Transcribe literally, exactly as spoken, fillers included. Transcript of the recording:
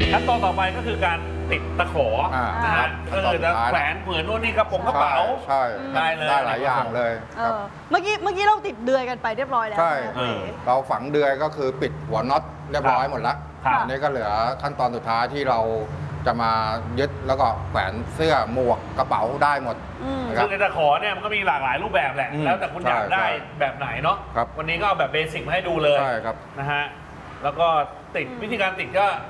ขั้นตอนต่อไปก็คือการติดตะขอนะฮะก็คือจะแขวนเหมือนนู่นนี่กระโปรงกระเป๋าใช่ได้เลยได้หลายอย่างเลยครับเมื่อกี้เมื่อกี้เราติดเดือยกันไปเรียบร้อยแล้วใช่เออเราฝังเดือยก็คือปิดหัวน็อตเรียบร้อยหมดแล้วครับอันนี้ก็เหลือขั้นตอนสุดท้ายที่เราจะมายึดแล้วก็แขวนเสื้อหมวกกระเป๋าได้หมดอืมนะครับซึ่งในตะขอเนี่ยมันก็มีหลากหลายรูปแบบแหละอืมแล้วแต่คุณอยากใช่ได้ใช่แบบไหนเนาะครับวันนี้ก็เอาแบบเบสิกมาให้ดูเลยใช่ครับนะฮะแล้วก็ติดวิธีการติดก็